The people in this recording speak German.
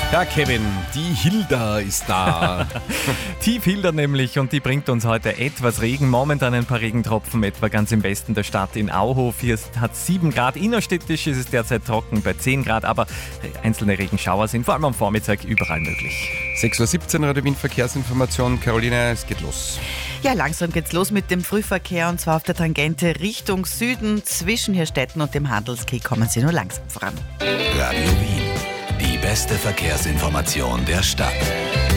Ja, Kevin, die Hilda ist da. Tief Hilda nämlich, und die bringt uns heute etwas Regen. Momentan ein paar Regentropfen, etwa ganz im Westen der Stadt in Auhof. Hier hat 7 Grad. Innerstädtisch ist es derzeit trocken bei 10 Grad, aber einzelne Regenschauer sind vor allem am Vormittag überall möglich. 6.17 Uhr, Radio Wien Verkehrsinformation. Caroline, es geht los. Ja, langsam geht's los mit dem Frühverkehr, und zwar auf der Tangente Richtung Süden. Zwischen Hirstetten und dem Handelskeh kommen Sie nur langsam voran. Radio Wien. Die beste Verkehrsinformation der Stadt.